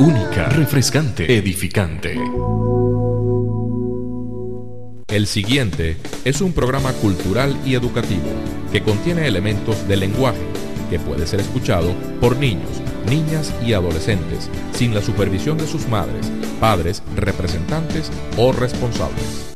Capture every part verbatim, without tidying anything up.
Única, refrescante, edificante. El siguiente es un programa cultural y educativo que contiene elementos del lenguaje que puede ser escuchado por niños, niñas y adolescentes sin la supervisión de sus madres, padres, representantes o responsables.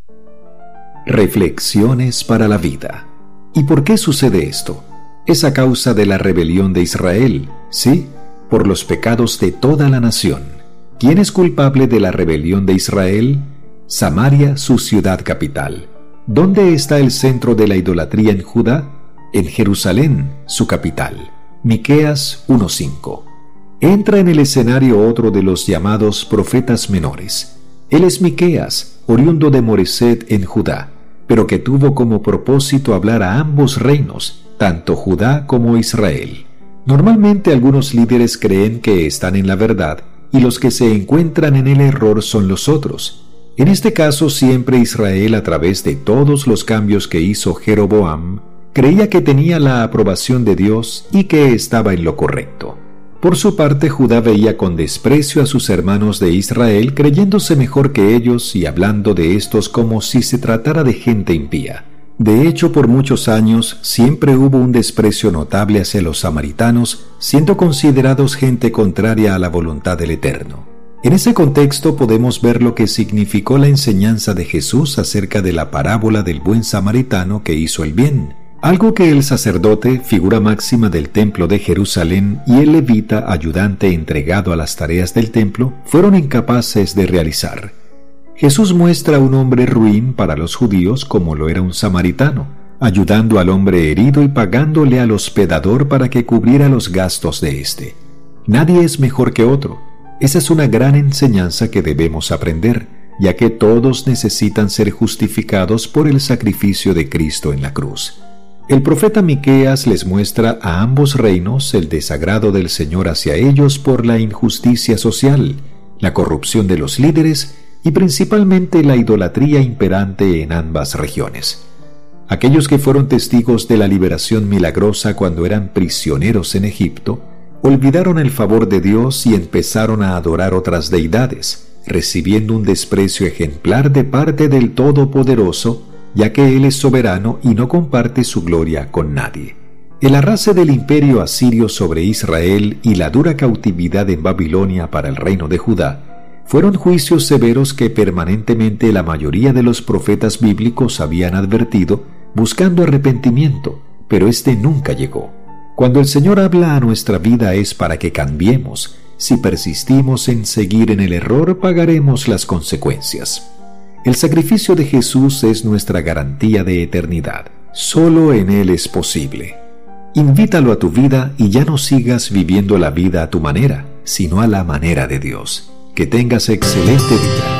Reflexiones para la vida. ¿Y por qué sucede esto? Es a causa de la rebelión de Israel, sí, por los pecados de toda la nación. ¿Quién es culpable de la rebelión de Israel? Samaria, su ciudad capital. ¿Dónde está el centro de la idolatría en Judá? En Jerusalén, su capital. Miqueas uno cinco. Entra en el escenario otro de los llamados profetas menores. Él es Miqueas, oriundo de Moreset en Judá, pero que tuvo como propósito hablar a ambos reinos, tanto Judá como Israel. Normalmente algunos líderes creen que están en la verdad y los que se encuentran en el error son los otros. En este caso siempre Israel, a través de todos los cambios que hizo Jeroboam, creía que tenía la aprobación de Dios y que estaba en lo correcto. Por su parte, Judá veía con desprecio a sus hermanos de Israel, creyéndose mejor que ellos y hablando de estos como si se tratara de gente impía. De hecho, por muchos años siempre hubo un desprecio notable hacia los samaritanos, siendo considerados gente contraria a la voluntad del Eterno. En ese contexto podemos ver lo que significó la enseñanza de Jesús acerca de la parábola del buen samaritano que hizo el bien, algo que el sacerdote, figura máxima del templo de Jerusalén, y el levita, ayudante entregado a las tareas del templo, fueron incapaces de realizar. Jesús muestra a un hombre ruin para los judíos como lo era un samaritano, ayudando al hombre herido y pagándole al hospedador para que cubriera los gastos de éste. Nadie es mejor que otro. Esa es una gran enseñanza que debemos aprender, ya que todos necesitan ser justificados por el sacrificio de Cristo en la cruz. El profeta Miqueas les muestra a ambos reinos el desagrado del Señor hacia ellos por la injusticia social, la corrupción de los líderes y principalmente la idolatría imperante en ambas regiones. Aquellos que fueron testigos de la liberación milagrosa cuando eran prisioneros en Egipto, olvidaron el favor de Dios y empezaron a adorar otras deidades, recibiendo un desprecio ejemplar de parte del Todopoderoso, ya que Él es soberano y no comparte su gloria con nadie. El arrase del imperio asirio sobre Israel y la dura cautividad en Babilonia para el reino de Judá fueron juicios severos que permanentemente la mayoría de los profetas bíblicos habían advertido, buscando arrepentimiento, pero este nunca llegó. Cuando el Señor habla a nuestra vida es para que cambiemos. Si persistimos en seguir en el error, pagaremos las consecuencias. El sacrificio de Jesús es nuestra garantía de eternidad. Solo en Él es posible. Invítalo a tu vida y ya no sigas viviendo la vida a tu manera, sino a la manera de Dios. Que tengas excelente día.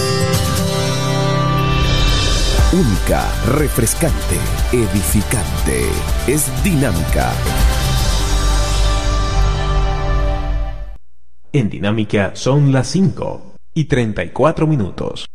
Única, refrescante, edificante. Es dinámica. En Dinámica son las cinco y treinta y cuatro minutos.